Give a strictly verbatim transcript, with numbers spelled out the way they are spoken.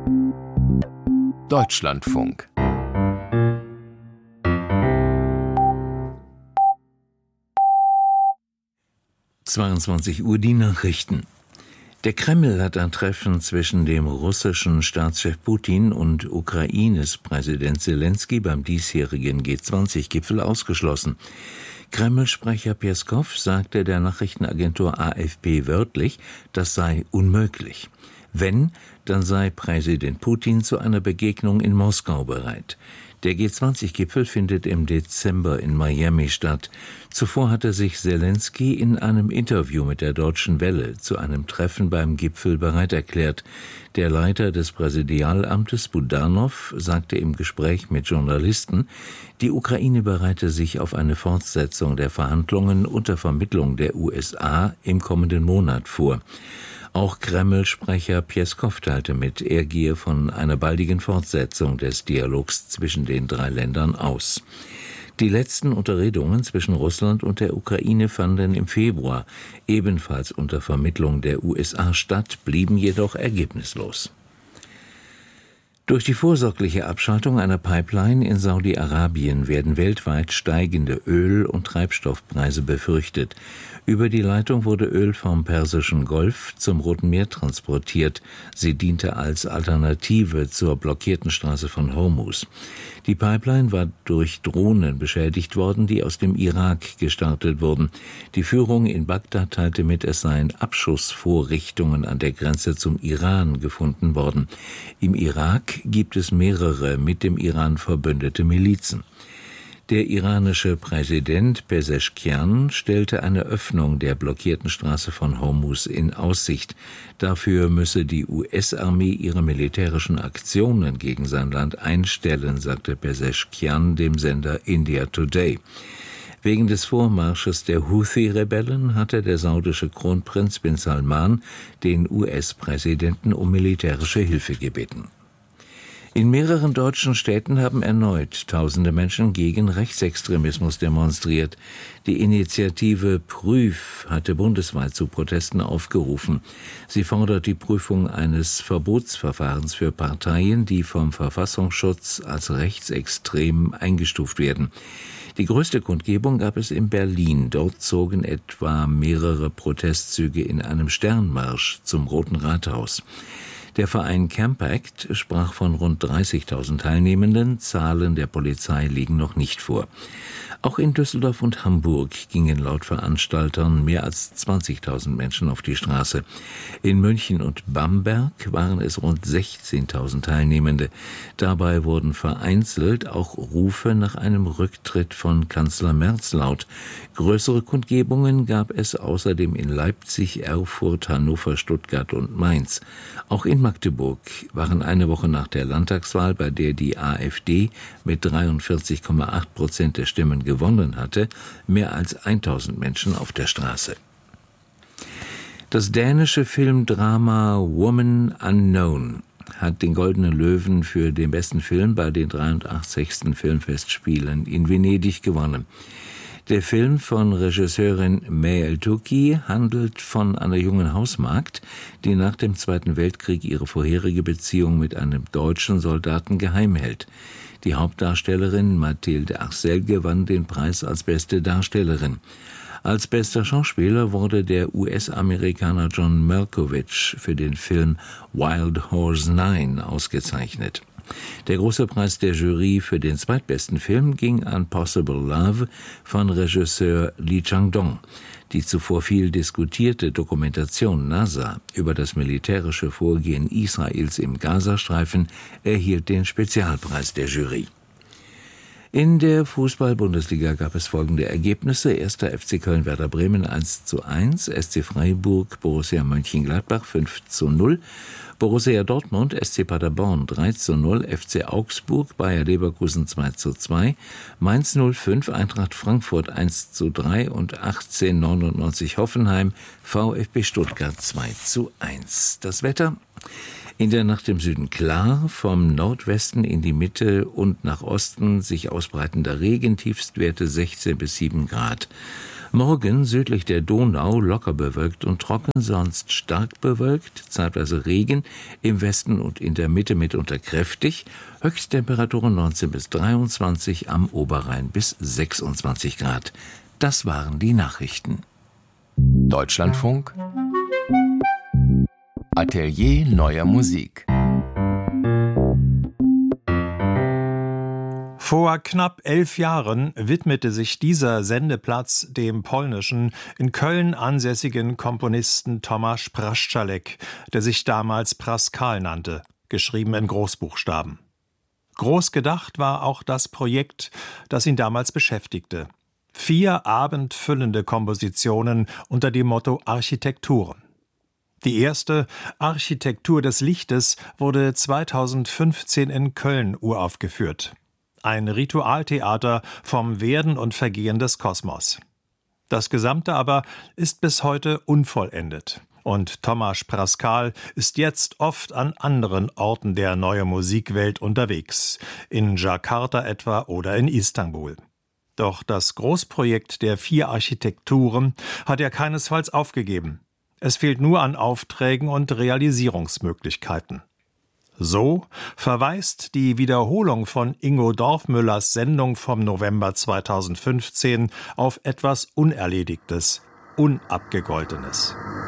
Deutschlandfunk. zweiundzwanzig Uhr die Nachrichten. Der Kreml hat ein Treffen zwischen dem russischen Staatschef Putin und Ukraines Präsident Selenskyj beim diesjährigen G zwanzig Gipfel ausgeschlossen. Kreml-Sprecher Peskow sagte der Nachrichtenagentur A F P wörtlich, das sei unmöglich. Wenn, dann sei Präsident Putin zu einer Begegnung in Moskau bereit. Der G zwanzig Gipfel findet im Dezember in Miami statt. Zuvor hatte sich Selenskyj in einem Interview mit der Deutschen Welle zu einem Treffen beim Gipfel bereit erklärt. Der Leiter des Präsidialamtes Budanov sagte im Gespräch mit Journalisten, die Ukraine bereite sich auf eine Fortsetzung der Verhandlungen unter Vermittlung der U S A im kommenden Monat vor. Auch Kreml-Sprecher Peskow teilte mit, er gehe von einer baldigen Fortsetzung des Dialogs zwischen den drei Ländern aus. Die letzten Unterredungen zwischen Russland und der Ukraine fanden im Februar ebenfalls unter Vermittlung der U S A statt, blieben jedoch ergebnislos. Durch die vorsorgliche Abschaltung einer Pipeline in Saudi-Arabien werden weltweit steigende Öl- und Treibstoffpreise befürchtet. Über die Leitung wurde Öl vom Persischen Golf zum Roten Meer transportiert. Sie diente als Alternative zur blockierten Straße von Hormuz. Die Pipeline war durch Drohnen beschädigt worden, die aus dem Irak gestartet wurden. Die Führung in Bagdad teilte mit, es seien Abschussvorrichtungen an der Grenze zum Iran gefunden worden. Im Irak gibt es mehrere mit dem Iran verbündete Milizen. Der iranische Präsident Pezeschkian stellte eine Öffnung der blockierten Straße von Hormuz in Aussicht. Dafür müsse die U S-Armee ihre militärischen Aktionen gegen sein Land einstellen, sagte Pezeschkian dem Sender India Today. Wegen des Vormarsches der Houthi-Rebellen hatte der saudische Kronprinz bin Salman den U S-Präsidenten um militärische Hilfe gebeten. In mehreren deutschen Städten haben erneut tausende Menschen gegen Rechtsextremismus demonstriert. Die Initiative Prüf hatte bundesweit zu Protesten aufgerufen. Sie fordert die Prüfung eines Verbotsverfahrens für Parteien, die vom Verfassungsschutz als rechtsextrem eingestuft werden. Die größte Kundgebung gab es in Berlin. Dort zogen etwa mehrere Protestzüge in einem Sternmarsch zum Roten Rathaus. Der Verein Campact sprach von rund dreißigtausend Teilnehmenden. Zahlen der Polizei liegen noch nicht vor. Auch in Düsseldorf und Hamburg gingen laut Veranstaltern mehr als zwanzigtausend Menschen auf die Straße. In München und Bamberg waren es rund sechzehntausend Teilnehmende. Dabei wurden vereinzelt auch Rufe nach einem Rücktritt von Kanzler Merz laut. Größere Kundgebungen gab es außerdem in Leipzig, Erfurt, Hannover, Stuttgart und Mainz. Auch in Magdeburg waren eine Woche nach der Landtagswahl, bei der die AfD mit dreiundvierzig Komma acht Prozent der Stimmen gewonnen hatte, mehr als tausend Menschen auf der Straße. Das dänische Filmdrama Woman Unknown hat den Goldenen Löwen für den besten Film bei den dreiundachtzigsten Filmfestspielen in Venedig gewonnen. Der Film von Regisseurin May El-Touki handelt von einer jungen Hausmagd, die nach dem Zweiten Weltkrieg ihre vorherige Beziehung mit einem deutschen Soldaten geheim hält. Die Hauptdarstellerin Mathilde Arcel gewann den Preis als beste Darstellerin. Als bester Schauspieler wurde der U S-Amerikaner John Malkovich für den Film Wild Horse neun ausgezeichnet. Der große Preis der Jury für den zweitbesten Film ging an Possible Love von Regisseur Lee Chang-dong. Die zuvor viel diskutierte Dokumentation NASA über das militärische Vorgehen Israels im Gazastreifen erhielt den Spezialpreis der Jury. In der Fußball-Bundesliga gab es folgende Ergebnisse. Erster F C Köln Werder Bremen eins zu eins, S C Freiburg Borussia Mönchengladbach fünf zu null, Borussia Dortmund S C Paderborn drei zu null, F C Augsburg Bayer Leverkusen zwei zu zwei, Mainz null fünf Eintracht Frankfurt eins zu drei und achtzehnhundertneunundneunzig Hoffenheim VfB Stuttgart zwei zu eins. Das Wetter: in der Nacht im Süden klar, vom Nordwesten in die Mitte und nach Osten sich ausbreitender Regen, Tiefstwerte sechzehn bis sieben Grad. Morgen südlich der Donau locker bewölkt und trocken, sonst stark bewölkt, zeitweise Regen, im Westen und in der Mitte mitunter kräftig, Höchsttemperaturen neunzehn bis dreiundzwanzig, am Oberrhein bis sechsundzwanzig Grad. Das waren die Nachrichten. Deutschlandfunk Atelier neuer Musik. Vor knapp elf Jahren widmete sich dieser Sendeplatz dem polnischen, in Köln ansässigen Komponisten Tomasz Praszalek, der sich damals Praskal nannte, geschrieben in Großbuchstaben. Groß gedacht war auch das Projekt, das ihn damals beschäftigte. Vier abendfüllende Kompositionen unter dem Motto Architekturen. Die erste, Architektur des Lichtes, wurde zweitausendfünfzehn in Köln uraufgeführt. Ein Ritualtheater vom Werden und Vergehen des Kosmos. Das Gesamte aber ist bis heute unvollendet. Und Tomasz Praskal ist jetzt oft an anderen Orten der neuen Musikwelt unterwegs. In Jakarta etwa oder in Istanbul. Doch das Großprojekt der vier Architekturen hat er keinesfalls aufgegeben. Es fehlt nur an Aufträgen und Realisierungsmöglichkeiten. So verweist die Wiederholung von Ingo Dorfmüllers Sendung vom November zweitausendfünfzehn auf etwas Unerledigtes, Unabgegoltenes.